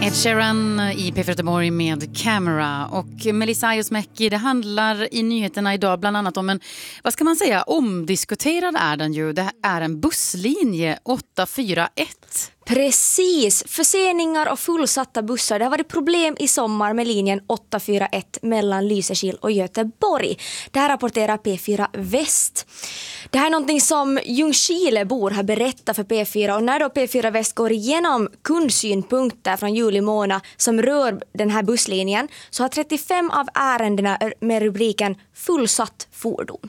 Ed Sheeran i P4 Göteborg med Camera. Och Melissa Ajosmäki, det handlar i nyheterna idag bland annat om en, vad ska man säga, omdiskuterad är den ju. Det är en busslinje 841. Precis, förseningar och fullsatta bussar. Det har varit problem i sommar med linjen 841 mellan Lysekil och Göteborg. Det här rapporterar P4 Väst. Det här är någonting som Ljungskilebor har berättat för P4, och när då P4 Väst går igenom kundsynpunkter från juli månad som rör den här busslinjen, så har 35 av ärendena med rubriken fullsatt fordon.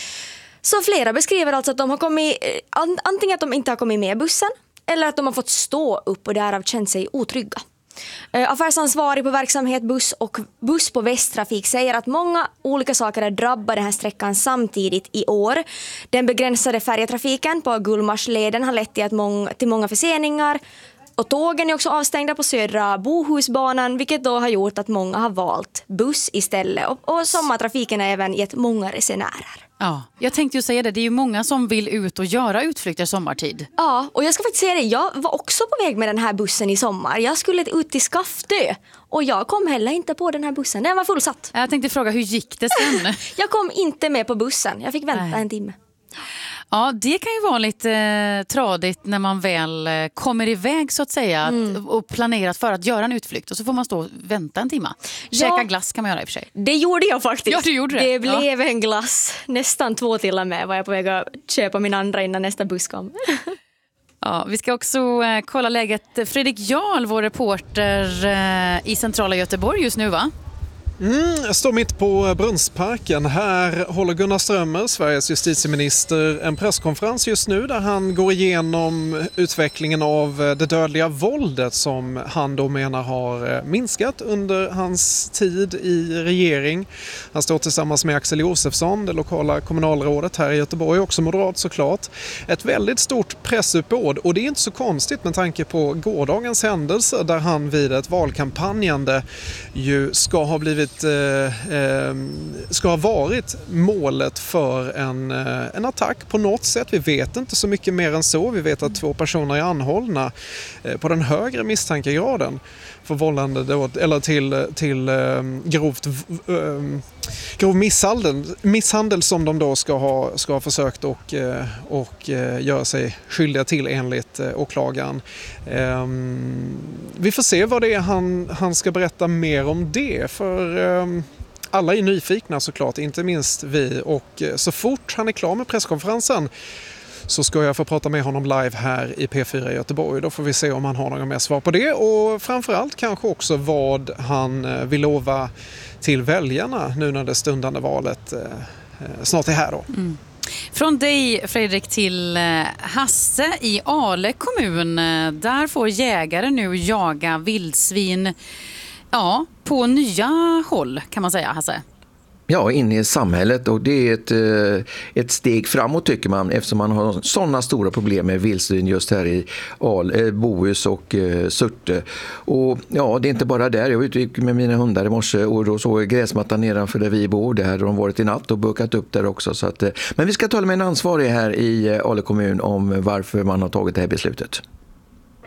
Så flera beskriver alltså att de har kommit, antingen att de inte har kommit med bussen, eller att de har fått stå upp och därav känt sig otrygga. Affärsansvarig på verksamhet buss på Västtrafik säger att många olika saker drabbar den här sträckan samtidigt i år. Den begränsade färjetrafiken på Gullmarsleden har lett till många förseningar. Och tågen är också avstängda på södra Bohusbanan, vilket då har gjort att många har valt buss istället. Och sommartrafiken har även gett många resenärer. Ja, jag tänkte ju säga det är ju många som vill ut och göra utflykter sommartid. Ja, och jag ska faktiskt säga det, jag var också på väg med den här bussen i sommar. Jag skulle ut till Skaftö och jag kom heller inte på den här bussen, den var fullsatt. Jag tänkte fråga, hur gick det sen? Jag kom inte med på bussen, jag fick vänta en timme. Ja, det kan ju vara lite tradigt när man väl kommer iväg så att säga och planerat för att göra en utflykt, och så får man stå och vänta en timme. Käka glass kan man göra i och för sig. Det gjorde jag faktiskt. Ja, du gjorde det. Det blev en glass, nästan 2 till och med var jag på väg att köpa min andra innan nästa buss kom. Ja, vi ska också kolla läget. Fredrik Jarl, vår reporter i centrala Göteborg just nu, va? Jag står mitt på Brunnsparken. Här håller Gunnar Strömmer, Sveriges justitieminister, en presskonferens just nu där han går igenom utvecklingen av det dödliga våldet som han då menar har minskat under hans tid i regering. Han står tillsammans med Axel Josefsson, det lokala kommunalrådet här i Göteborg, också moderat såklart. Ett väldigt stort pressuppbåd, och det är inte så konstigt med tanke på gårdagens händelser där han vid ett valkampanjande ju ska ha varit målet för en attack på något sätt. Vi vet inte så mycket mer än så. Vi vet att 2 personer är anhållna på den högre misstankegraden för vållande då, eller till grov misshandel som de då ska ha försökt och göra sig skyldiga till enligt åklagaren. Vi får se vad det är han ska berätta mer om det, för alla är nyfikna såklart, inte minst vi, och så fort han är klar med presskonferensen så ska jag få prata med honom live här i P4 i Göteborg. Då får vi se om han har några mer svar på det, och framförallt kanske också vad han vill lova till väljarna nu när det stundande valet snart är här då. Från dig, Fredrik, till Hasse i Ale kommun. Där får jägare nu jaga vildsvin på nya håll, kan man säga, Hasse. Ja, inne i samhället, och det är ett steg framåt tycker man, eftersom man har sådana stora problem med vildsvin just här i Bohus och Surte. Och ja, det är inte bara där. Jag var ute med mina hundar i morse och då såg jag gräsmattan nedanför där vi bor. Där har de varit i natt och bukat upp där också. Så att, men vi ska tala med en ansvarig här i Ale kommun om varför man har tagit det här beslutet.